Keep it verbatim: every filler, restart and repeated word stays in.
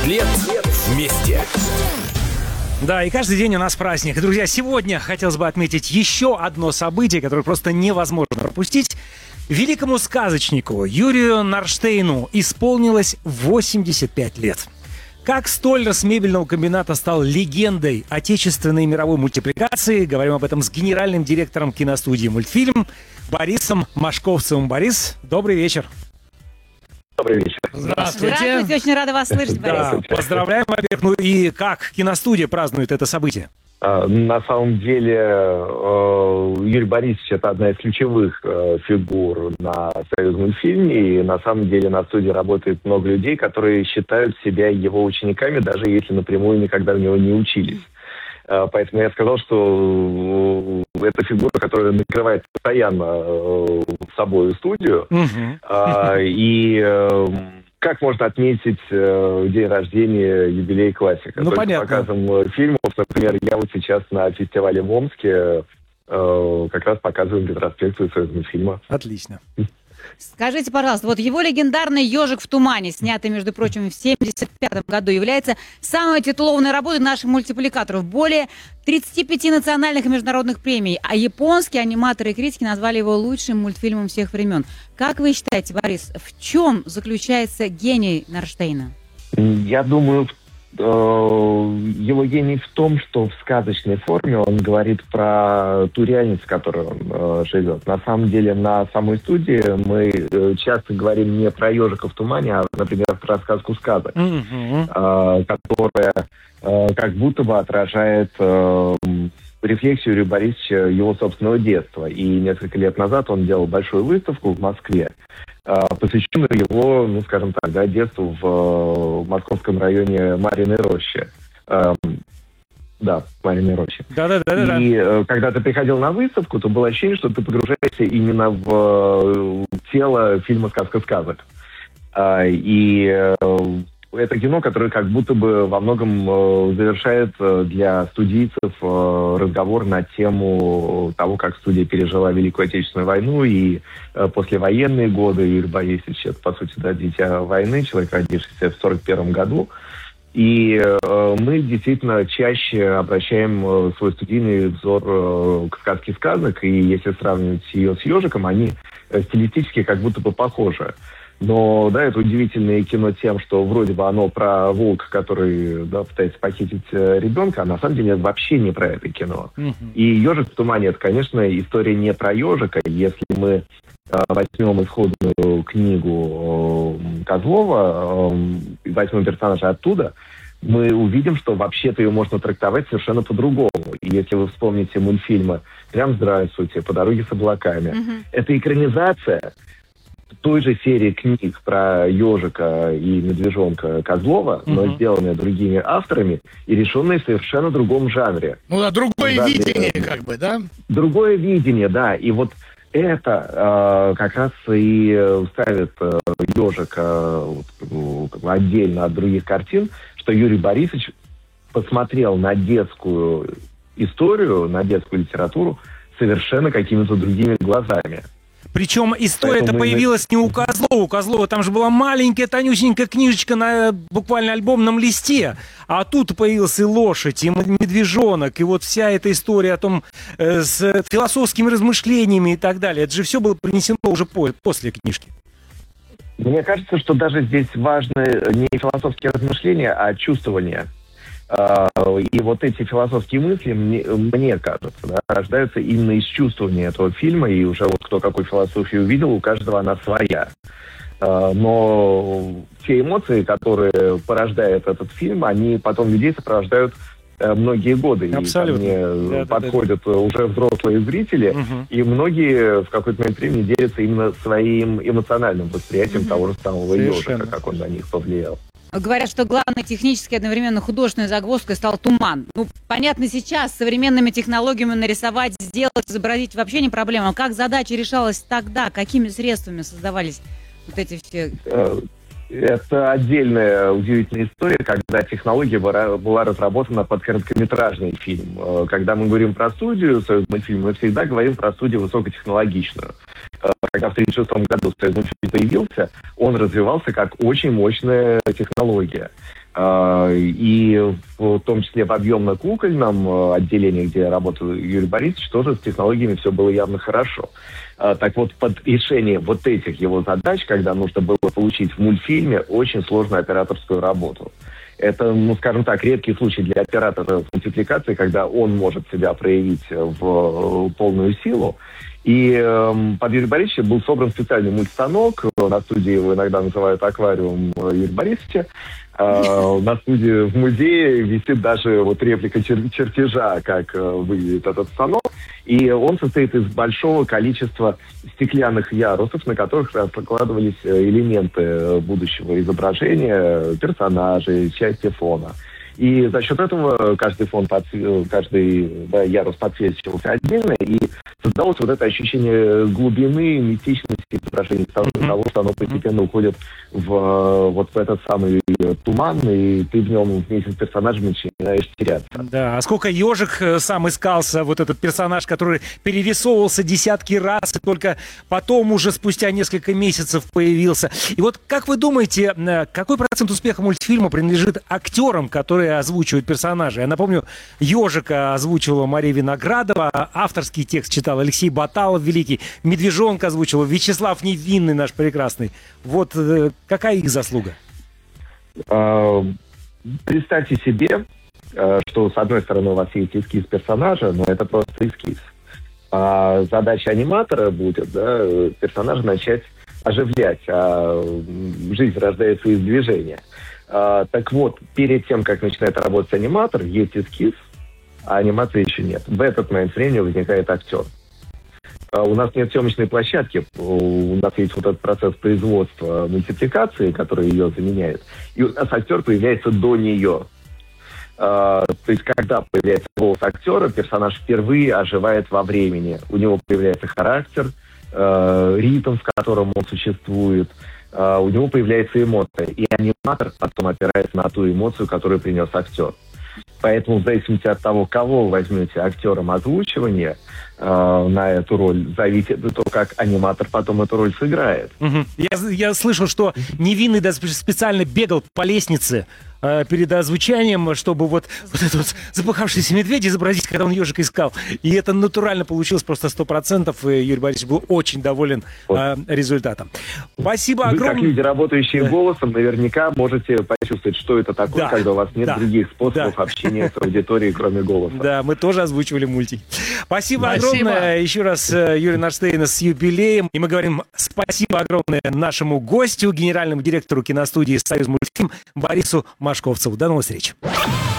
лет вместе. Да, и каждый день у нас праздник. Друзья, сегодня хотелось бы отметить еще одно событие, которое просто невозможно пропустить. Великому сказочнику Юрию Нарштейну исполнилось восемьдесят пять лет. Как столер с мебельного комбината стал легендой отечественной и мировой мультипликации, говорим об этом с генеральным директором киностудии «Мультфильм» Борисом Машковцевым. Борис, добрый вечер. Добрый вечер. Здравствуйте. Здравствуйте, очень рада вас слышать, Борис. Да, поздравляем, во-первых. Ну и как киностудия празднует это событие? На самом деле Юрий Борисович — это одна из ключевых фигур на Союзмультфильме, и на самом деле на студии работает много людей, которые считают себя его учениками, даже если напрямую никогда у него не учились. Поэтому я сказал, что это фигура, которая накрывает постоянно собой студию. Uh-huh. И как можно отметить день рождения, юбилей классика? Ну, Только понятно. показом фильмов, например, я вот сейчас на фестивале в Омске как раз показываю ретроспекцию Союзмультфильма. Отлично. Скажите, пожалуйста, вот его легендарный «Ежик в тумане», снятый, между прочим, в семьдесят пятом году, является самой титулованной работой наших мультипликаторов. Более тридцати пяти национальных и международных премий, а японские аниматоры и критики назвали его лучшим мультфильмом всех времен. Как вы считаете, Борис, в чем заключается гений Нарштейна? Я думаю, его гений в том, что в сказочной форме он говорит про ту реальность, в которой он э, живет. На самом деле на самой студии мы э, часто говорим не про «Ежика в тумане», а, например, про сказку сказок, mm-hmm. э, которая э, как будто бы отражает э, рефлексию Юрия Борисовича его собственного детства. И несколько лет назад он делал большую выставку в Москве, посвященную его, ну, скажем так, да, детству в, в московском районе Марьиной Рощи. Эм, да, Марьиной Рощи. Да-да-да. И э, когда ты приходил на выставку, то было ощущение, что ты погружаешься именно в э, тело фильма «Сказка сказок». Э, и э, это кино, которое как будто бы во многом э, завершает э, для студийцев э, разговор на тему того, как студия пережила Великую Отечественную войну и э, послевоенные годы. Юрий Борисович — это, по сути, да, дитя войны, человек, родившийся в сорок первом году. И э, мы действительно чаще обращаем э, свой студийный взор э, к «Сказке сказок», и если сравнивать ее с «Ежиком», они э, стилистически как будто бы похожи. Но, да, это удивительное кино тем, что вроде бы оно про волка, который, да, пытается похитить э, ребенка, а на самом деле вообще не про это кино. Mm-hmm. И «Ежик в тумане» — это, конечно, история не про ежика. Если мы э, возьмем исходную книгу э, Козлова, э, возьмем персонажа оттуда, мы увидим, что вообще-то ее можно трактовать совершенно по-другому. И если вы вспомните мультфильмы «Прям здравствуйте», «По дороге с облаками», mm-hmm. это экранизация той же серии книг про ежика и медвежонка Козлова, uh-huh. но сделанные другими авторами и решенные в совершенно другом жанре. Ну да, другое жанре, видение, как бы, да? Другое видение, да. И вот это э, как раз и ставит э, ежика э, как бы отдельно от других картин, что Юрий Борисович посмотрел на детскую историю, на детскую литературу совершенно какими-то другими глазами. Причем история-то Поэтому появилась не у Козлова. У Козлова там же была маленькая, тонюсенькая книжечка на буквально альбомном листе. А тут появилась и лошадь, и медвежонок, и вот вся эта история о том, э, с философскими размышлениями и так далее. Это же все было принесено уже по- после книжки. Мне кажется, что даже здесь важны не философские размышления, а чувствования. И вот эти философские мысли, мне, мне кажется, да, рождаются именно из чувствования этого фильма, и уже вот кто какую философию увидел, у каждого она своя. Но те эмоции, которые порождает этот фильм, они потом людей сопровождают многие годы. Абсолютно. И ко мне да, подходят да, да. уже взрослые зрители, угу. и многие в какой-то момент времени делятся именно своим эмоциональным восприятием угу. того же самого ежика, как он на них повлиял. Говорят, что главной технической одновременно художественной загвоздкой стал туман. Ну, понятно, сейчас с современными технологиями нарисовать, сделать, изобразить вообще не проблема. Как задача решалась тогда? Какими средствами создавались вот эти все... Это отдельная удивительная история, когда технология была разработана под короткометражный фильм. Когда мы говорим про студию Союзмультфильм, мы всегда говорим про студию высокотехнологичную. Когда в тысяча девятьсот тридцать шестом году Союзмультфильм появился, он развивался как очень мощная технология. И в том числе в объемно-кукольном отделении, где работал Юрий Борисович, тоже с технологиями все было явно хорошо. Так вот, под решение вот этих его задач, когда нужно было получить в мультфильме очень сложную операторскую работу. Это, ну, скажем так, редкий случай для оператора мультипликации, когда он может себя проявить в полную силу. И э, под Юрия Борисовича был собран специальный мультстанок. На студии его иногда называют аквариум Юрия Борисовича. Э, на студии в музее висит даже вот реплика чер- чертежа, как э, выглядит этот станок. И он состоит из большого количества стеклянных ярусов, на которых прокладывались элементы будущего изображения, персонажей, части фона. И за счет этого каждый фон, каждый да, ярус подсвечивался отдельно, и создалось вот это ощущение глубины, мистичности изображения, того, mm-hmm. что оно постепенно уходит в вот в этот самый туман, и ты в нем вместе с персонажем начинаешь теряться. Да, а сколько ежик сам искался, вот этот персонаж, который перерисовывался десятки раз, и только потом уже спустя несколько месяцев появился. И вот как вы думаете, какой процент успеха мультфильма принадлежит актерам, которые озвучивают персонажей? Я напомню, ежика озвучивала Мария Виноградова, авторский текст читал Алексей Баталов, великий, медвежонка озвучивал Вячеслав Невинный, наш прекрасный. Вот какая их заслуга? Представьте себе, что с одной стороны у вас есть эскиз персонажа, но это просто эскиз. А задача аниматора будет, да, персонажа начать оживлять, а жизнь рождается из движения. А, так вот, перед тем, как начинает работать аниматор, есть эскиз, а анимации еще нет. В этот момент времени возникает актер. А, у нас нет съемочной площадки, у нас есть вот этот процесс производства мультипликации, который ее заменяет, и у нас актер появляется до нее. А, то есть, когда появляется голос актера, персонаж впервые оживает во времени. У него появляется характер, э, ритм, в котором он существует. Uh, у него появляется эмоция, и аниматор потом опирается на ту эмоцию, которую принес актер. Поэтому в зависимости от того, кого возьмете актером озвучивания uh, на эту роль, зависит от того, как аниматор потом эту роль сыграет. Угу. Я, я слышал, что Невинный даже специально бегал по лестнице э, перед озвучанием, чтобы вот, вот этот вот запыхавшийся медведь изобразить, когда он ежик искал. И это натурально получилось просто сто процентов, и Юрий Борисович был очень доволен вот. э, результатом. Спасибо Вы, огромное. как люди, работающие да. голосом, наверняка можете почувствовать, что это такое, да. когда у вас нет да. других способов да. общения с аудиторией, кроме голоса. Да, мы тоже озвучивали мультики. Спасибо, спасибо огромное. Еще раз Юрий Нарштейн с юбилеем. И мы говорим спасибо огромное нашему гостю, генеральному директору киностудии «Союзмультфильм» Борису Машковцеву. До новых встреч.